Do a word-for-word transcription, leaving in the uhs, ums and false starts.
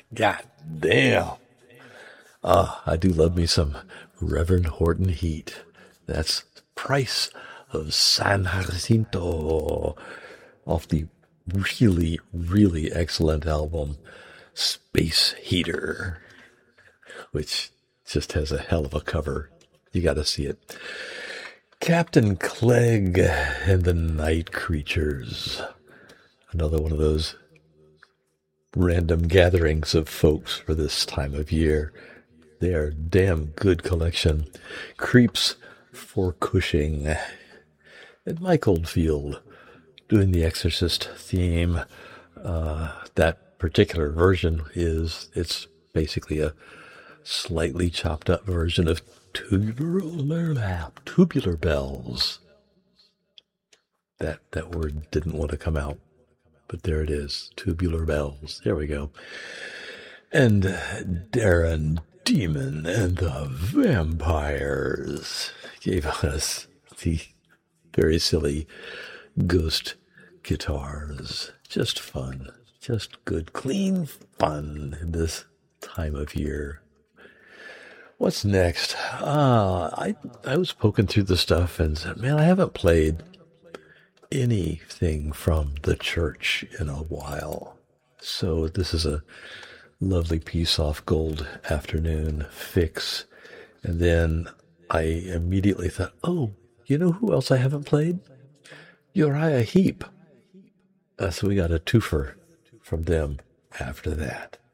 God damn. Ah, I do love me some Reverend Horton Heat. That's Price of San Jacinto off the really, really excellent album Space Heater, which just has a hell of a cover. You got to see it. Captain Clegg and the Night Creatures. Another one of those random gatherings of folks for this time of year. They are damn good collection. Creeps for Cushing. And Mike Oldfield doing the Exorcist theme. Uh, that particular version is, it's basically a slightly chopped up version of Tubular, tubular Bells. That, that word didn't want to come out, but there it is. Tubular Bells. There we go. And Darren Demon and the Vampires gave us the very silly Ghost guitars. Just fun. Just good, clean fun in this time of year. What's next? Uh, I I was poking through the stuff and said, man, I haven't played anything from the church in a while. So this is a lovely piece off Gold Afternoon fix. And then I immediately thought, oh, you know who else I haven't played? Uriah Heep. Uh, so we got a twofer from them after that.